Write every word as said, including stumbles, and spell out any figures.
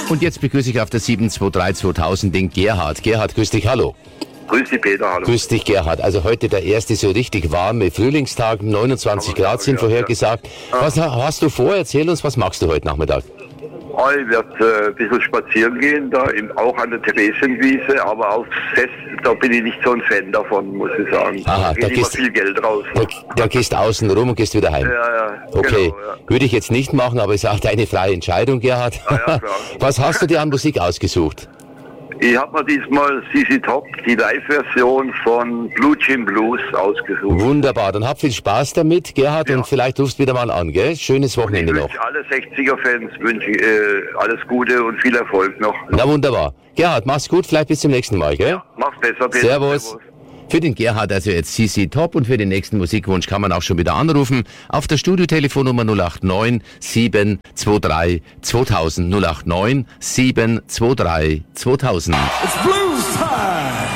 Und jetzt begrüße ich auf der sieben zwei drei zweitausend den Gerhard. Gerhard, grüß dich, hallo. Grüß dich, Peter, hallo. Grüß dich, Gerhard. Also heute der erste so richtig warme Frühlingstag, neunundzwanzig Grad sind vorhergesagt. Ja. Was hast du vor? Erzähl uns, was magst du heute Nachmittag? Oh, ich werde äh, ein bisschen spazieren gehen, da in, auch an der Theresienwiese, aber aufs Fest, da bin ich nicht so ein Fan davon, muss ich sagen. Aha, da da geht immer gehst- viel Geld raus. Da, da gehst außen rum und gehst wieder heim. Ja, ja, Okay, genau, ja. würde ich jetzt nicht machen, aber ist auch deine freie Entscheidung, Gerhard. Ah, ja, klar. Was hast du dir an Musik ausgesucht? Ich habe mir diesmal C C Top, die Live-Version von Blue Jean Blues ausgesucht. Wunderbar, dann hab viel Spaß damit, Gerhard, Ja. und vielleicht rufst du wieder mal an, gell? Schönes Ich Wochenende noch. wünsche alle sechziger-Fans wünsche ich, äh, alles Gute und viel Erfolg noch. Na wunderbar. Gerhard, mach's gut, vielleicht bis zum nächsten Mal, gell? Mach's besser, Peter. Servus. Für den Gerhard also jetzt C C Top und für den nächsten Musikwunsch kann man auch schon wieder anrufen auf der Studiotelefonnummer null acht neun sieben zwei drei zweitausend null acht neun sieben zwei drei zweitausend. It's blues time.